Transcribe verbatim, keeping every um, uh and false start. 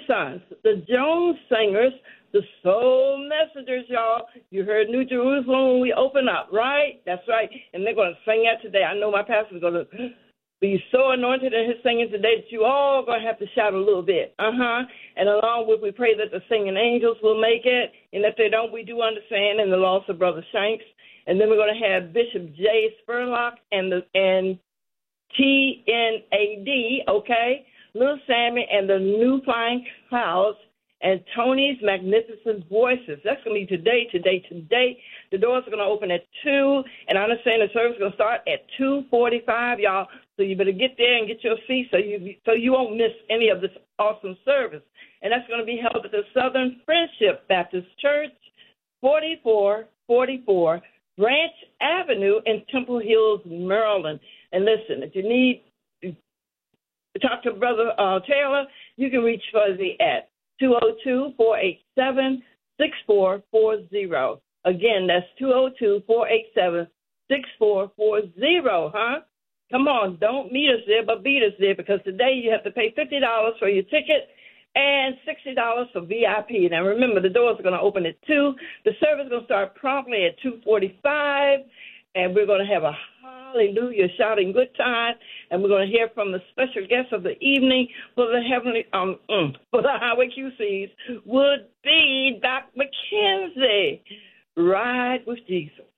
sons, the Jones Singers, the Soul Messengers, y'all. You heard New Jerusalem when we open up, right? That's right. And they're going to sing that today. I know my pastor's going to be so anointed in his singing today that you all going to have to shout a little bit. Uh-huh. And along with, we pray that the singing angels will make it. And if they don't, we do understand in the loss of Brother Shanks. And then we're going to have Bishop J. Spurlock and the and T N A D, okay? Little Sammy and the New Flying Clouds. And Tony's Magnificent Voices. That's going to be today, today, today. The doors are going to open at two, and I understand the service is going to start at two forty-five, y'all. So you better get there and get your seat so you so you won't miss any of this awesome service. And that's going to be held at the Southern Friendship Baptist Church, forty-four forty-four Branch Avenue in Temple Hills, Maryland. And listen, if you need to talk to Brother uh, Taylor, you can reach Fuzzy at two oh two, four eight seven, six four four zero. Again, that's two oh two, four eight seven, six four four zero, huh? Come on, don't meet us there, but beat us there, because today you have to pay fifty dollars for your ticket and sixty dollars for V I P. Now, remember, the doors are going to open at two. The service is going to start promptly at two forty-five, and we're going to have a hallelujah shouting good time, and we're going to hear from the special guest of the evening for the heavenly, um, mm, for the Highway Q Cs would be Doc McKenzie. Ride with Jesus.